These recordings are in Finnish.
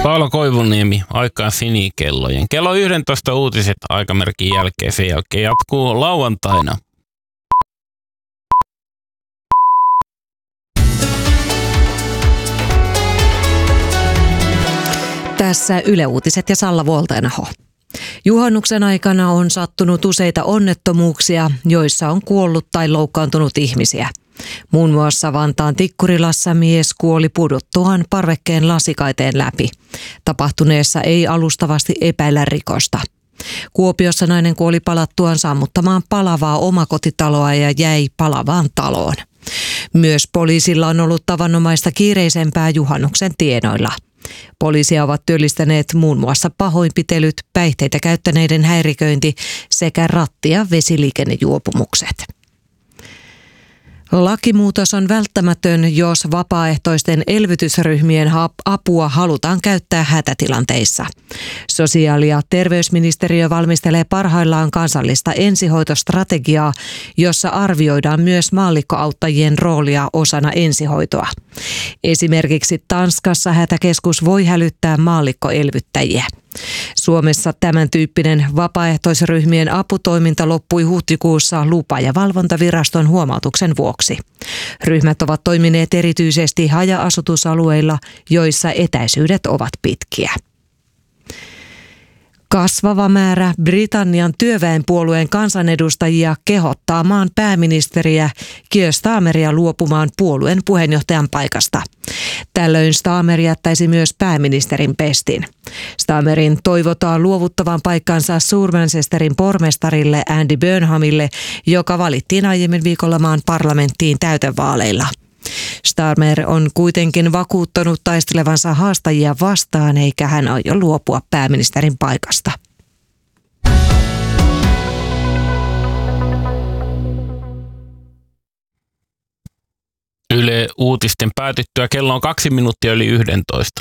Paula Koivuniemi, aikaan sinikellojen. Kello 11 uutiset aikamerkin jälkeen. Sen jälkeen jatkuu lauantaina. Tässä Yle Uutiset ja Salla Vuoltenaho. Juhannuksen aikana on sattunut useita onnettomuuksia, joissa on kuollut tai loukkaantunut ihmisiä. Muun muassa Vantaan Tikkurilassa mies kuoli pudottuaan parvekkeen lasikaiteen läpi. Tapahtuneessa ei alustavasti epäillä rikosta. Kuopiossa nainen kuoli palattuaan sammuttamaan palavaa omakotitaloa ja jäi palavaan taloon. Myös poliisilla on ollut tavanomaista kiireisempää juhannuksen tienoilla. Poliisia ovat työllistäneet muun muassa pahoinpitelyt, päihteitä käyttäneiden häiriköinti sekä ratti- ja vesiliikennejuopumukset. Lakimuutos on välttämätön, jos vapaaehtoisten elvytysryhmien apua halutaan käyttää hätätilanteissa. Sosiaali- ja terveysministeriö valmistelee parhaillaan kansallista ensihoitostrategiaa, jossa arvioidaan myös maallikkoauttajien roolia osana ensihoitoa. Esimerkiksi Tanskassa hätäkeskus voi hälyttää maallikkoelvyttäjiä. Suomessa tämän tyyppinen vapaaehtoisryhmien aputoiminta loppui huhtikuussa lupa- ja valvontaviraston huomautuksen vuoksi. Ryhmät ovat toimineet erityisesti haja-asutusalueilla, joissa etäisyydet ovat pitkiä. Kasvava määrä Britannian työväenpuolueen kansanedustajia kehottaa maan pääministeriä Keir Starmeria luopumaan puolueen puheenjohtajan paikasta. Tällöin Starmer jättäisi myös pääministerin pestin. Starmerin toivotaan luovuttavan paikkansa Manchesterin pormestarille Andy Burnhamille, joka valittiin aiemmin viikolla maan parlamenttiin täytevaaleilla. Starmer on kuitenkin vakuuttanut taistelevansa haastajia vastaan, eikä hän aio luopua pääministerin paikasta. Yle Uutisten päätyttyä kello on 2 minuuttia yli 11.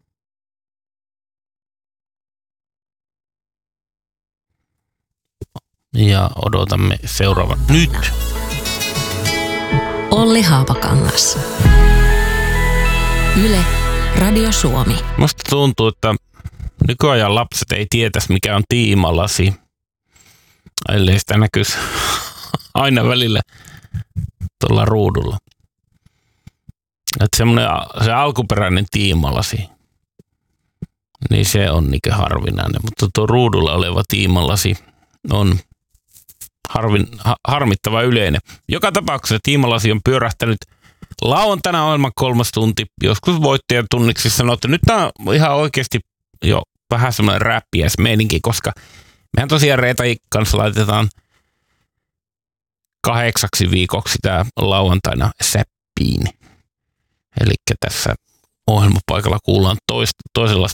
Ja odotamme seuraavan nyt. Olli Haapakangas. Yle, Radio Suomi. Musta tuntuu, että nykyajan lapset ei tietäisi, mikä on tiimalasi, ellei sitä näkyisi aina välillä tuolla ruudulla. Että se alkuperäinen tiimalasi, niin se on niinkö harvinainen, mutta tuo ruudulla oleva tiimalasi on harmittava yleinen. Joka tapauksessa tiimalasi on pyörähtänyt lauantaina ohjelman 3 tunti. Joskus voittajan tunniksi sanoo, että nyt tämä on ihan oikeasti jo vähän semmoinen räppiäismeininki, koska mehän tosiaan Reetan kanssa laitetaan 8 viikoksi tämä lauantaina säppiin. Eli tässä ohjelmapaikalla kuullaan toisenlaista